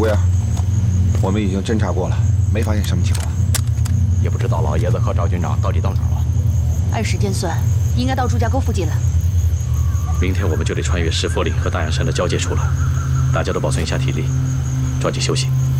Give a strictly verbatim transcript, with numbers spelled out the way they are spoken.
姑爷，我们已经侦查过了，没发现什么情况， 也不知道老爷子和赵军长到底到哪儿了。 按时间算，应该到朱家沟附近了。 明天我们就得穿越石佛岭和大阳山的交界处了，大家都保存一下体力，抓紧休息。